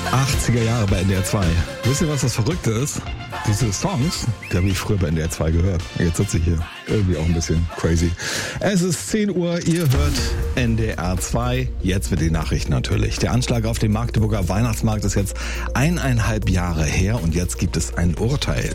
80er Jahre bei NDR 2. Wisst ihr, was das Verrückte ist? Diese Songs, die habe ich früher bei NDR 2 gehört. Jetzt sitze ich hier. Irgendwie auch ein bisschen crazy. Es ist 10 Uhr, ihr hört NDR 2. Jetzt wird die Nachricht natürlich. Der Anschlag auf den Magdeburger Weihnachtsmarkt ist jetzt 1,5 Jahre her und jetzt gibt es ein Urteil.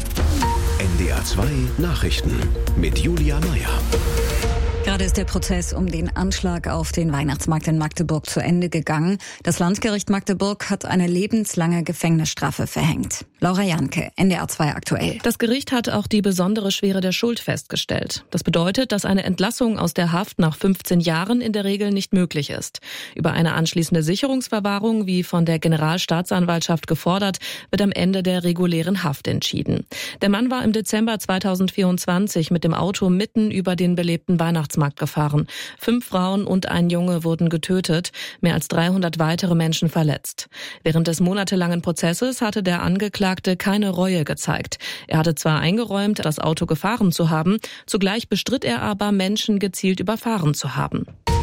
NDR 2 Nachrichten mit Julia Meyer. Gerade ist der Prozess um den Anschlag auf den Weihnachtsmarkt in Magdeburg zu Ende gegangen. Das Landgericht Magdeburg hat eine lebenslange Gefängnisstrafe verhängt. Laura Janke, NDR 2 aktuell. Das Gericht hat auch die besondere Schwere der Schuld festgestellt. Das bedeutet, dass eine Entlassung aus der Haft nach 15 Jahren in der Regel nicht möglich ist. Über eine anschließende Sicherungsverwahrung, wie von der Generalstaatsanwaltschaft gefordert, wird am Ende der regulären Haft entschieden. Der Mann war im Dezember 2024 mit dem Auto mitten über den belebten Weihnachtsmarkt gefahren. 5 Frauen und ein Junge wurden getötet, mehr als 300 weitere Menschen verletzt. Während des monatelangen Prozesses hatte der Angeklagte keine Reue gezeigt. Er hatte zwar eingeräumt, das Auto gefahren zu haben, zugleich bestritt er aber, Menschen gezielt überfahren zu haben.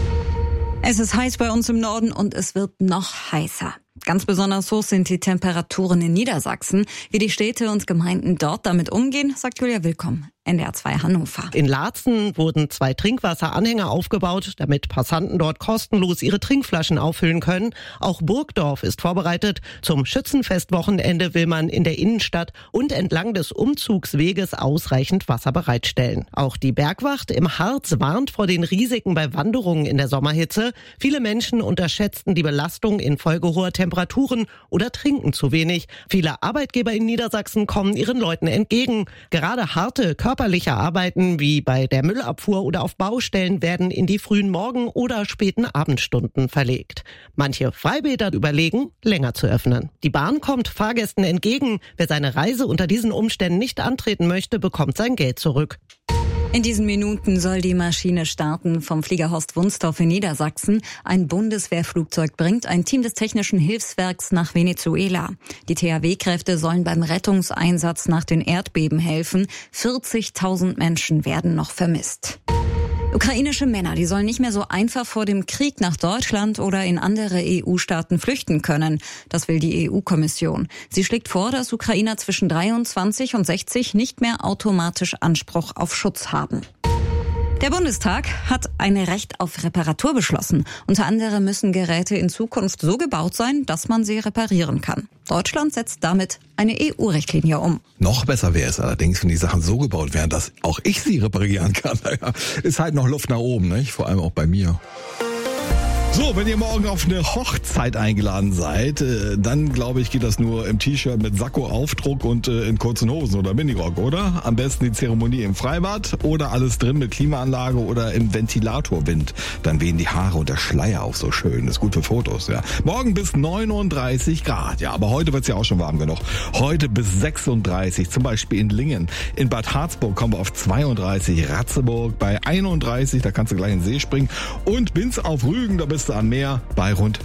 Es ist heiß bei uns im Norden und es wird noch heißer. Ganz besonders hoch sind die Temperaturen in Niedersachsen. Wie die Städte und Gemeinden dort damit umgehen, sagt Julia Willkomm, NDR 2 Hannover. In Laatzen wurden 2 Trinkwasseranhänger aufgebaut, damit Passanten dort kostenlos ihre Trinkflaschen auffüllen können. Auch Burgdorf ist vorbereitet. Zum Schützenfestwochenende will man in der Innenstadt und entlang des Umzugsweges ausreichend Wasser bereitstellen. Auch die Bergwacht im Harz warnt vor den Risiken bei Wanderungen in der Sommerhitze. Viele Menschen unterschätzten die Belastung infolge hoher Temperaturen oder trinken zu wenig. Viele Arbeitgeber in Niedersachsen kommen ihren Leuten entgegen. Gerade harte körperliche Arbeiten wie bei der Müllabfuhr oder auf Baustellen werden in die frühen Morgen- oder späten Abendstunden verlegt. Manche Freibäder überlegen, länger zu öffnen. Die Bahn kommt Fahrgästen entgegen. Wer seine Reise unter diesen Umständen nicht antreten möchte, bekommt sein Geld zurück. In diesen Minuten soll die Maschine starten vom Flieger Horst Wunstorf in Niedersachsen. Ein Bundeswehrflugzeug bringt ein Team des Technischen Hilfswerks nach Venezuela. Die THW-Kräfte sollen beim Rettungseinsatz nach den Erdbeben helfen. 40.000 Menschen werden noch vermisst. Ukrainische Männer, die sollen nicht mehr so einfach vor dem Krieg nach Deutschland oder in andere EU-Staaten flüchten können. Das will die EU-Kommission. Sie schlägt vor, dass Ukrainer zwischen 23 und 60 nicht mehr automatisch Anspruch auf Schutz haben. Der Bundestag hat ein Recht auf Reparatur beschlossen. Unter anderem müssen Geräte in Zukunft so gebaut sein, dass man sie reparieren kann. Deutschland setzt damit eine EU-Richtlinie um. Noch besser wäre es allerdings, wenn die Sachen so gebaut wären, dass auch ich sie reparieren kann. Naja, ist halt noch Luft nach oben, nicht? Vor allem auch bei mir. So, wenn ihr morgen auf eine Hochzeit eingeladen seid, dann glaube ich, geht das nur im T-Shirt mit Sakko-Aufdruck und in kurzen Hosen oder Minirock, oder? Am besten die Zeremonie im Freibad oder alles drin mit Klimaanlage oder im Ventilatorwind. Dann wehen die Haare und der Schleier auch so schön. Das ist gut für Fotos, ja. Morgen bis 39 Grad, ja, aber heute wird's ja auch schon warm genug. Heute bis 36, zum Beispiel in Lingen. In Bad Harzburg kommen wir auf 32, Ratzeburg bei 31, da kannst du gleich in den See springen. Und Binz auf Rügen, da bist am Meer bei rund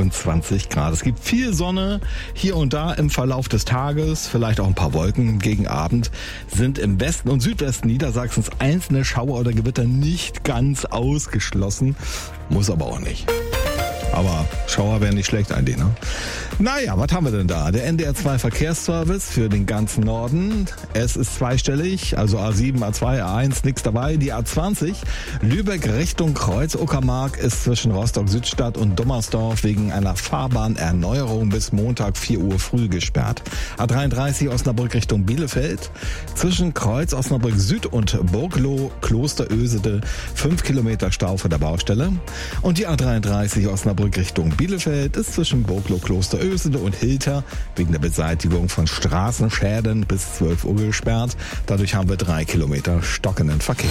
23 Grad. Es gibt viel Sonne hier und da im Verlauf des Tages, vielleicht auch ein paar Wolken. Gegen Abend sind im Westen und Südwesten Niedersachsens einzelne Schauer oder Gewitter nicht ganz ausgeschlossen. Muss aber auch nicht. Aber Schauer wären nicht schlecht eigentlich, ne? Naja, was haben wir denn da? Der NDR 2 Verkehrsservice für den ganzen Norden. Es ist zweistellig, also A7, A2, A1, nichts dabei. Die A20, Lübeck Richtung Kreuz Uckermark ist zwischen Rostock Südstadt und Dummersdorf wegen einer Fahrbahnerneuerung bis Montag 4 Uhr früh gesperrt. A33 Osnabrück Richtung Bielefeld, zwischen Kreuz Osnabrück Süd und Burgloh Klosterösede 5 Kilometer Stau vor der Baustelle. Und die A33 Osnabrück Richtung Bielefeld ist zwischen Burgloh Klosterösede und Hilter wegen der Beseitigung von Straßenschäden bis 12 Uhr gesperrt. Dadurch haben wir 3 Kilometer stockenden Verkehr.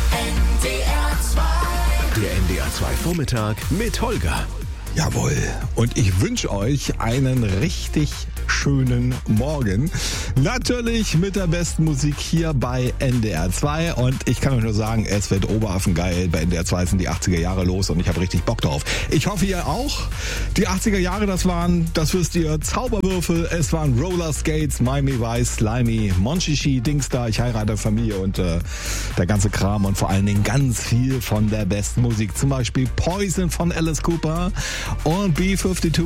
Der NDR 2 Vormittag mit Holger. Jawohl. Und ich wünsche euch einen richtig schönen Morgen. Natürlich mit der besten Musik hier bei NDR 2. Und ich kann euch nur sagen, es wird oberaffengeil. Bei NDR 2 sind die 80er Jahre los und ich habe richtig Bock drauf. Ich hoffe, ihr auch. Die 80er Jahre, das wisst ihr, Zauberwürfel. Es waren Roller Skates, Miami Vice, Slimy, Monchichi, Dingsda, Ich heirate Familie und der ganze Kram. Und vor allen Dingen ganz viel von der besten Musik. Zum Beispiel Poison von Alice Cooper und B-52